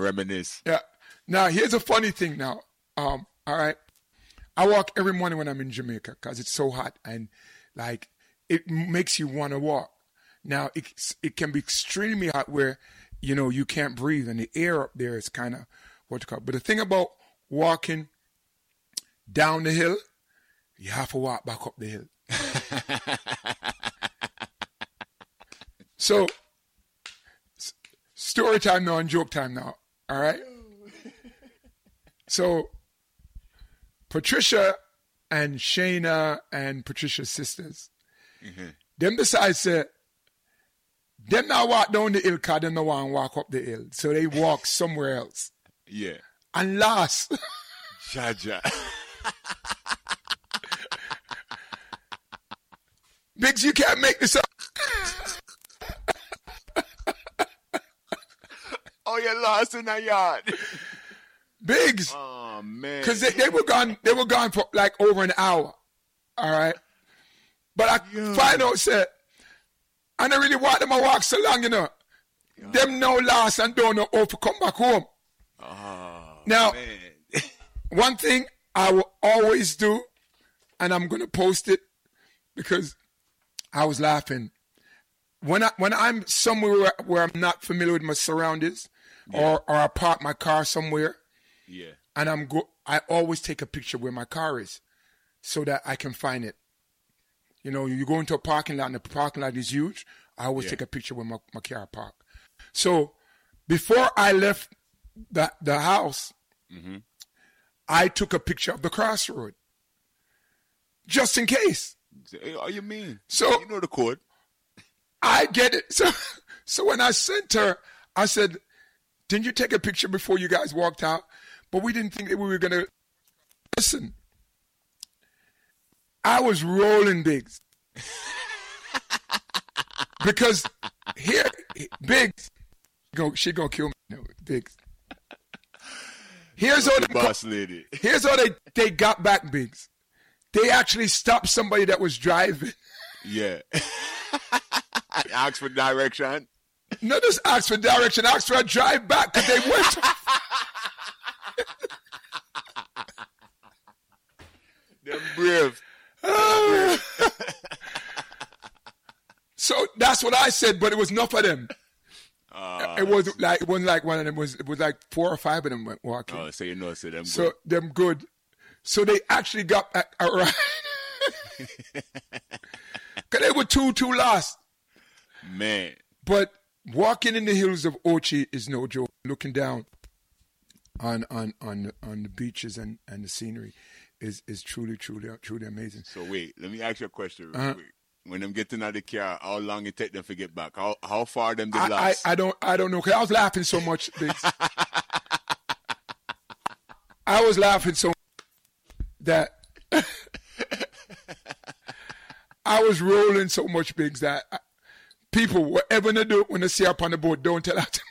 reminisce. Yeah. Now, here's a funny thing now. All right. I walk every morning when I'm in Jamaica because it's so hot and, like, it makes you want to walk. Now, it can be extremely hot where, you know, you can't breathe and the air up there is kind of what you call it. But the thing about walking down the hill, you have to walk back up the hill. So, story time now and joke time now. All right? So, Patricia and Shayna and Patricia's sisters, them decide to, them not walk down the hill because them not want to walk up the hill. So they walk somewhere else. Yeah. And last, Jaja. Biggs, you can't make this up. Oh, you lost in the yard. Biggs. Oh, man. Because they were gone for like over an hour. All right. But I find out, said, I don't really want them to walk so long, you know. Them no lost and don't know how to come back home. Oh, now, man. One thing I will always do, and I'm going to post it because I was laughing. When I'm somewhere where I'm not familiar with my surroundings, or I park my car somewhere, and I always take a picture where my car is so that I can find it. You know, you go into a parking lot and the parking lot is huge. I always take a picture where my car parked. So before I left the house, I took a picture of the crossroad just in case. Oh, you mean? So you know the code. I get it. So when I sent her, I said, didn't you take a picture before you guys walked out? But we didn't think that we were going to listen. I was rolling, Biggs. Because here, Biggs, she gonna kill me. No, Biggs. Here's how boss lady. Here's how they got back, Biggs. They actually stopped somebody that was driving. Yeah. Ask for direction. Not just ask for direction, ask for a drive back because they went. Them brave. So that's what I said, but it was enough of them. It wasn't like one of them. It was like 4 or 5 of them went walking. Oh, so you know, so them. So good. Them good. So they actually got back around. Cause they were too lost. Man. But walking in the hills of Ochi is no joke. Looking down on the beaches and the scenery is truly amazing. So wait, let me ask you a question real quick. When them getting out of the car, how long it take them to get back? How far them they lost? I don't know, because I was laughing so much. I was laughing so much that I was rolling so much, Biggs, that people, whatever they do when they see up on the boat, don't tell them.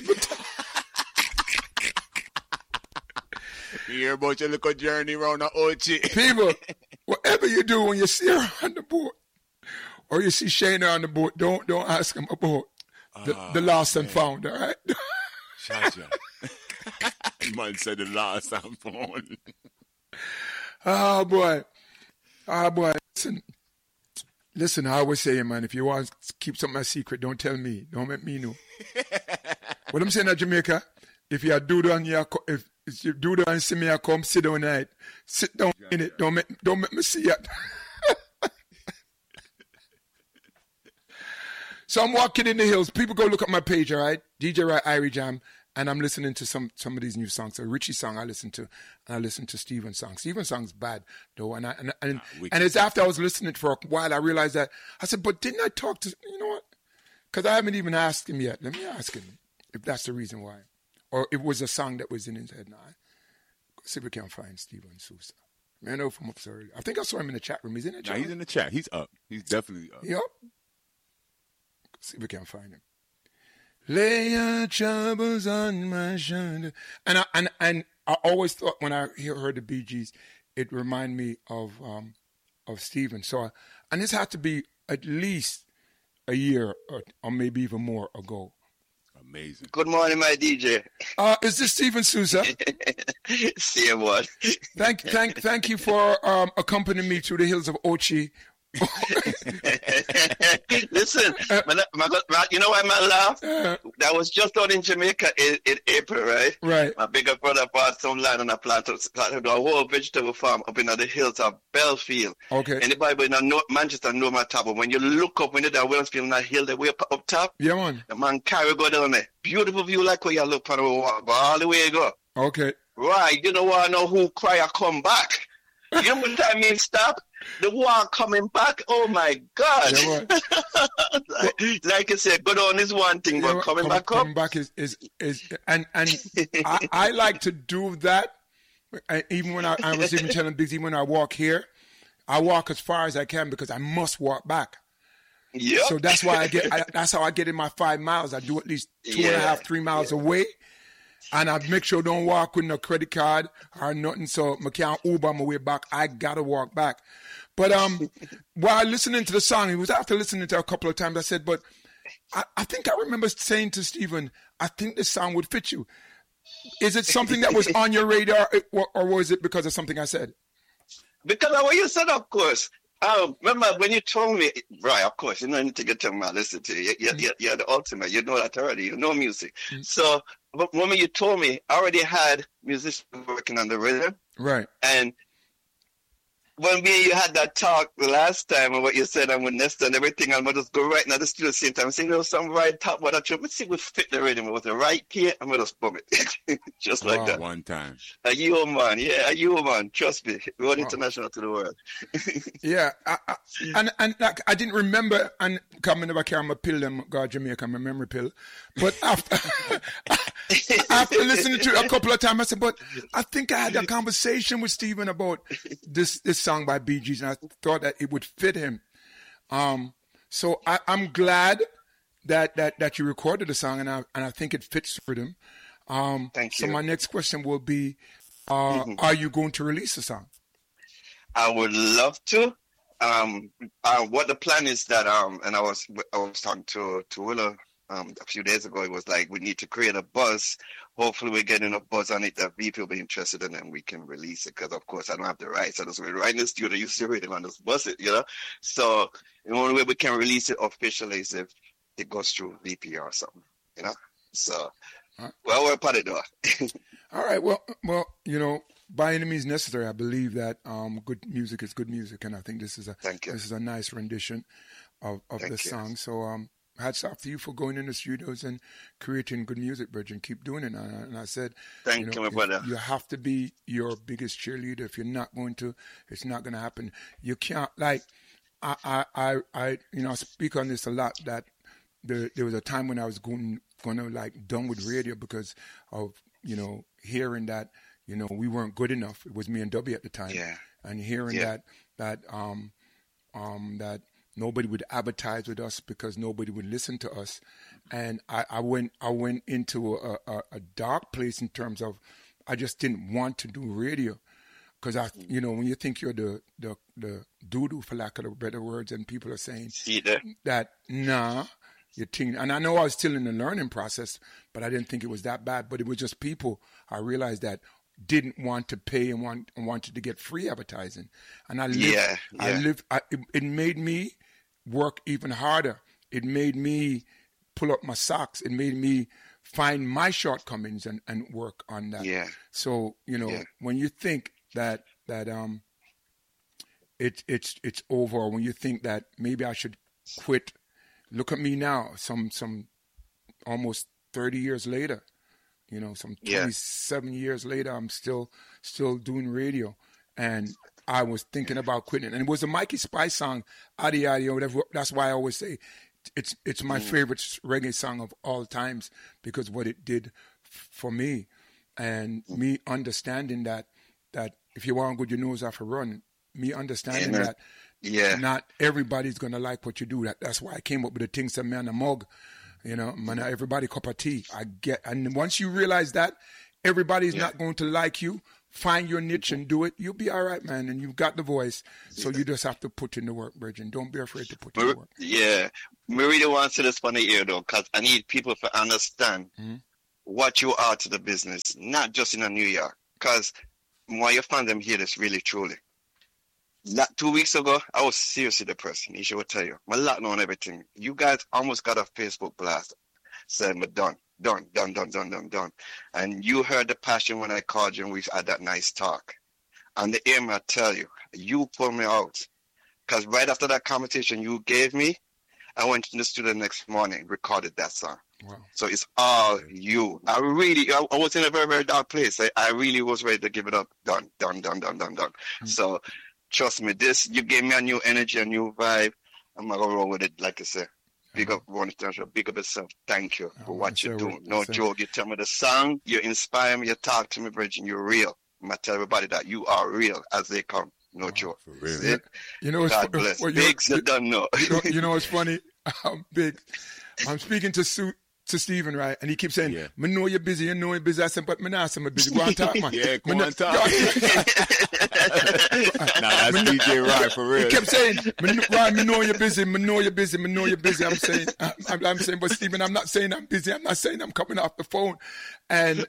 You hear about your little journey around the Ochi. People, whatever you do when you see her on the boat, or you see Shayna on the boat, don't ask them about the lost and found, all right? Shaja. Man said the lost and found. Oh, boy. Listen, I always say, man, if you want to keep something a secret, don't tell me. Don't let me know. What I'm saying at Jamaica, if you do that, if you do that and see me, I come sit down tonight. Sit down in it. Don't make me see it. So I'm walking in the hills. People go look at my page, all right? DJ Wright, Irie Jam, and I'm listening to some of these new songs. So Richie song I listen to, and I listen to Steven's song. Steven's song's bad though, and it's after I was listening for a while I realized that I said, but didn't I talk to, you know what? Because I haven't even asked him yet. Let me ask him if that's the reason why, or it was a song that was in his head. Now, see if we can find Steven Sousa. I know from up early. I think I saw him in the chat room. He's in the chat. He's in the chat. He's up. He's definitely up. Yep. See if we can find him. Lay your troubles on my shoulder. And I always thought when I heard the Bee Gees, it reminded me of Stephen. So, and this had to be at least a year or maybe even more ago. Amazing. Good morning, my DJ. Is this Stephen Sousa? Same one. Thank you for accompanying me through the hills of Ochi. Listen, you know why I laugh? That was just out in Jamaica in April, right? Right. My bigger brother bought some land and I planted a whole vegetable farm up in the hills of Belfield. Okay. Anybody in Manchester know my top, but when you look up, when you're at Wellsfield on that hill, the way up top, yeah, man. The man carry go down there. Beautiful view like where you look on the water, but all the way you go. Okay. Right, you don't want to know who cry or come back. You know what I mean? Stop. The war coming back. Oh my God! Yeah, like I said, go down is one thing, but coming back up. Coming back is and I like to do that. Even when I was even telling Biggsy when I walk here, I walk as far as I can because I must walk back. Yeah. So that's why that's how I get in my 5 miles. I do at least 2.5, 3 miles away. And I make sure I don't walk with no credit card or nothing, so I can't Uber my way back. I gotta walk back. But while listening to the song, it was after listening to it a couple of times, I said, but I think I remember saying to Stephen, I think this song would fit you. Is it something that was on your radar, or was it because of something I said? Because of what you said, of course. Remember when you told me, right, of course, you know anything to tell me, I listen to you. You're the ultimate. You know that already. You know music. Mm-hmm. So, but when you told me, I already had musicians working on the rhythm. Right. And when me and you had that talk the last time and what you said, and with Nesta and everything, I'm going to just go right now the studio at the same time. I'm saying, there was some right top, but I try, let's see if we fit the rhythm with the right key. I'm going to spum it. Just like that. One time. A you man. Yeah, a you man. Trust me. We went international to the world. Yeah. And like, I didn't remember, and coming over here, I'm a pill, them, God, Jamaica, my memory pill. But after listening to it a couple of times, I said, but I think I had a conversation with Stephen about this song by Bee Gees, and I thought that it would fit him. So I'm glad that you recorded the song, and I think it fits with him. Thank you. So my next question will be, are you going to release the song? I would love to. What the plan is that, and I was talking to Willa a few days ago. It was like, we need to create a buzz. Hopefully we get enough buzz on it that people will be interested in, and we can release it. Because of course I don't have the rights. I just right in the studio, use the rhythm and just buzz it, you know. So the only way we can release it officially is if it goes through VPR or something, you know. So well, we're part of it. All right. Well, you know, by any means necessary, I believe that good music is good music, and I think this is a nice rendition of the song. So hats off to you for going in the studios and creating good music, Bridget. Keep doing it. And I said, thank you, my brother. You have to be your biggest cheerleader. If you're not going to, it's not going to happen. You can't, like, I speak on this a lot, that there was a time when I was going to like done with radio because of, you know, hearing that, you know, we weren't good enough. It was me and W at the time. Yeah. And hearing that nobody would advertise with us because nobody would listen to us. And I went into a dark place in terms of I just didn't want to do radio. Because you know, when you think you're the doo-doo, for lack of better words, and people are saying that, nah, you think, and I know I was still in the learning process, but I didn't think it was that bad. But it was just people, I realized, that didn't want to pay and wanted to get free advertising. And it made me work even harder. It made me pull up my socks. It made me find my shortcomings and work on that. Yeah. So, you know, when you think that it's over, or when you think that maybe I should quit, look at me now, some almost 30 years later, you know, some 27 years later, I'm still doing radio. And I was thinking about quitting. And it was a Mikey Spice song, Adi Adi, or whatever. That's why I always say it's my favorite reggae song of all times, because what it did for me, and me understanding that if you want good, your nose off a run, me understanding that not everybody's going to like what you do. That's why I came up with the things that man a mug, you know, man, everybody cup of tea. And once you realize that everybody's not going to like you find your niche and do it, you'll be all right, man. And you've got the voice, so you just have to put in the work, Bridget. Don't be afraid to put in the work. Yeah, me really want to say this on the ear though, because I need people to understand what you are to the business, not just in New York. Because when your fans them hear this really truly. 2 weeks ago, I was seriously depressed. Nisha will tell you, my lockdown and everything. You guys almost got a Facebook blast saying, "But done. And you heard the passion when I called you and we had that nice talk. And the aim, I tell you, you pulled me out. Because right after that conversation you gave me, I went in the studio the next morning, recorded that song. Wow. So it's all you. I was in a very, very dark place. I really was ready to give it up. Done. So trust me, you gave me a new energy, a new vibe. I'm not going to roll with it, like I said. Big up, big up yourself. Thank you for what you do. No joke. You tell me the song, you inspire me, you talk to me, Bridget, you're real. I'm going to tell everybody that you are real as they come. No joke. For real. You know, God bless. Biggs, you don't know. You know what's funny? Big. I'm speaking to Stephen, right? And he keeps saying, "Me know you're busy, I said, but me not say I'm busy. Go and talk, man." Yeah, go and talk. Nah, that's DJ Ryan, for real. He kept saying, "Ryan, me know you're busy. I'm saying, but Stephen, I'm not saying I'm busy. I'm not saying I'm coming off the phone. And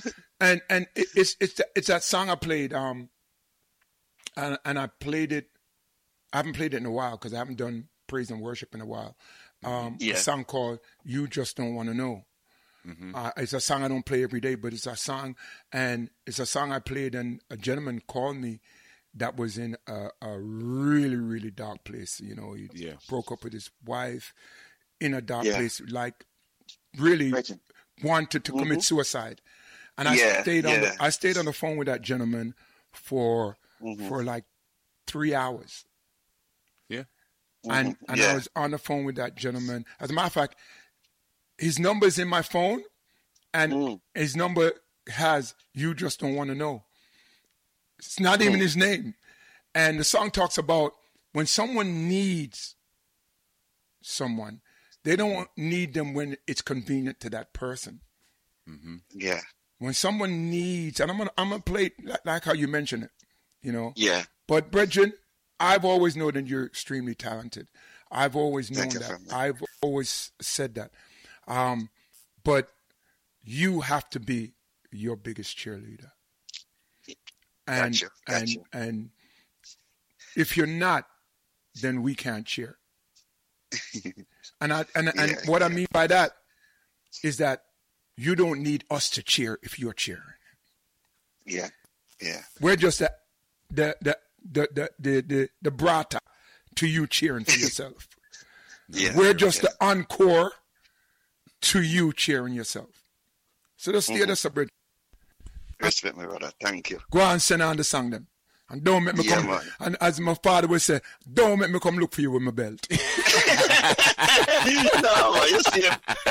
it's that song I played, and I played it. I haven't played it in a while because I haven't done praise and worship in a while. A song called "You Just Don't Want to Know." It's a song I don't play every day, but it's a song, and it's a song I played, and a gentleman called me that was in a really, really dark place. You know, he broke up with his wife in a dark place, like really wanted to commit suicide. And I stayed on the phone with that gentleman for like 3 hours. And I was on the phone with that gentleman. As a matter of fact, his number is in my phone, and his number has "You Just Don't Want to Know." It's not even his name. And the song talks about when someone needs someone, they don't need them when it's convenient to that person. Yeah. When someone needs, and I'm gonna play it like how you mentioned it, you know. Yeah. But Bridget, I've always known that you're extremely talented. I've always known that. I've always said that. But you have to be your biggest cheerleader. And gotcha. And if you're not, then we can't cheer. And what I mean by that is that you don't need us to cheer if you're cheering. Yeah. We're just the brata to you cheering for yourself. We're just the encore to you cheering yourself. So just steer this up, Bridget. Respect me, brother. Thank you. Go and send on the song then. And don't make me come, man. and as my father would say, don't make me come look for you with my belt. No, you see.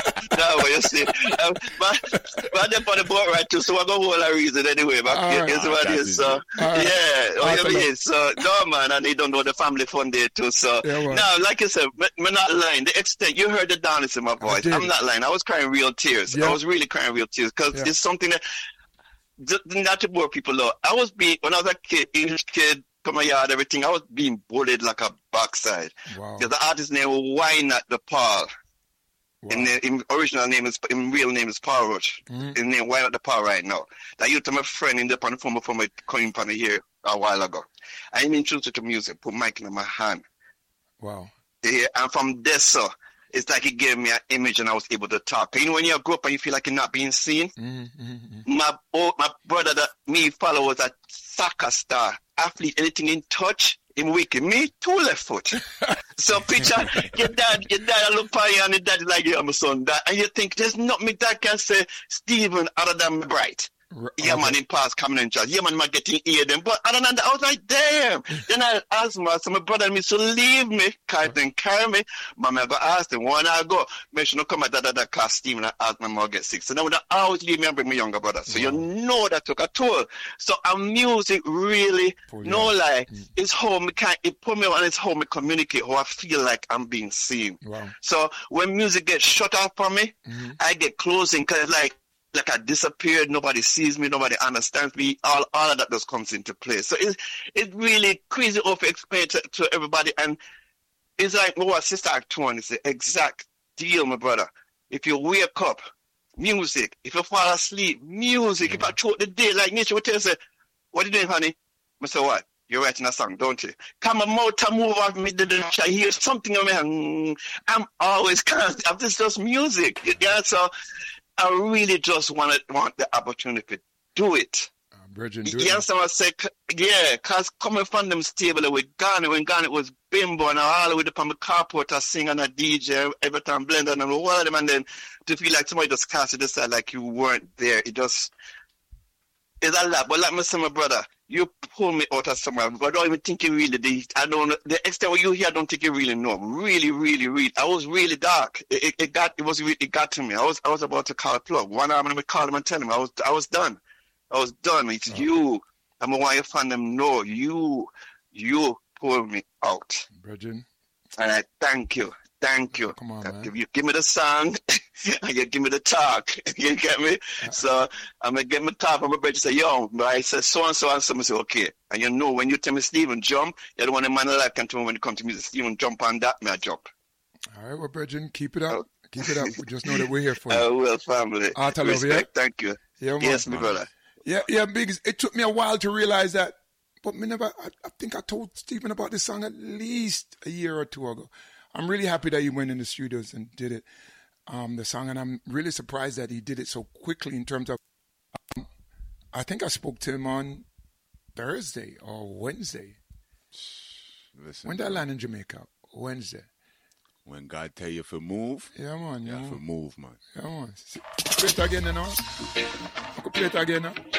But they're on the boat right too, so I'm going to hold a reason anyway. But so, So, no, man, and they don't know the family fun there too. So, now, like I said, I'm not lying. The extent, you heard the darkness in my voice. I'm not lying. I was crying real tears. I was really crying real tears because it's something that, not to bore people out. When I was a kid, English kid, from my yard, everything, I was being bullied like a backside. Wow. Because the artist name was Why Not the Paul. Wow. In original name is, in real name is Paul Roach. In name Why Not the Paul right now. That used to my friend in the phone from my coming from here a while ago. I introduced to music, put mic in my hand. Wow. Yeah, and from there, so it's like it gave me an image and I was able to talk. You know, when you grow up and you feel like you're not being seen? My brother that me follow was a soccer star, athlete, anything in touch, in wicked. Me, 2 left foot. So picture, your dad look for you and your dad is like, yeah, my son, that. And you think, there's nothing that can say Stephen other than bright. Man, in past coming in charge. Man, getting ear them. But other than that, I was like, damn. Then I asked my brother and me to leave me, carry me. Mama, I go ask them, when I go, make sure no come at that class Stephen and ask my mom get sick. So now I always leave me and bring my younger brother. So you know that took a toll. So music really, no lie, it's how me it put me on, it's how me communicate, how I feel like I'm being seen. Wow. So when music gets shut off for me, I get closing because like, like I disappeared. Nobody sees me. Nobody understands me. All of that just comes into play. So it's really crazy to explain to everybody. And it's like what Sister Actuan is the exact deal, my brother. If you wake up, music. If you fall asleep, music. If I throughout the day, like nature would tell you, say, what are you doing, honey? I say, what? You're writing a song, don't you? Come on, mouth to move off me, I hear something in me. I'm always constant. This is just music. Yeah, so I really just want the opportunity to do it. Virgin, do yeah, it. Someone say, yeah, because coming from them stable with Ghana, when Ghana was Bimbo and all the way up on the carport, I sing and I DJ, every time blend and all of them, and then to feel like somebody just cast it aside like you weren't there, it's a lot. But like me say, my brother, you pull me out of somewhere, but I don't even think you really did. The extent where you hear, I don't think you really know. Really, really, really. I was really dark. It got to me. I was about to call a plug. One arm and I call him and tell him I was done. I was done. It's you. I'm going to want your fan them know. You pulled me out. Virgin. And I thank you. Thank you. Come on, man. If you give me the song and you give me the talk, you get me? So I'm going to get my talk from my brother and say, yo, I said so and so and so. I say, okay. And you know, when you tell me Stephen jump, you're the one in man alive can tell me when it comes to music. Stephen jump on that, may I jump. All right, well, Virgin, keep it up. Keep it up. We just know that we're here for you. I will, family. Art of love, Respect. Thank you. Yeah, man. Yes, my brother. Yeah, Biggs. It took me a while to realize that, but I think I told Stephen about this song at least a year or two ago. I'm really happy that he went in the studios and did it, the song, and I'm really surprised that he did it so quickly in terms of, I think I spoke to him on Thursday or Wednesday. Listen, when did I land in Jamaica? Wednesday. When God tell you to move, yeah, man. you have to move, man. Yeah, man. Play it again, you know? I could play it again, now.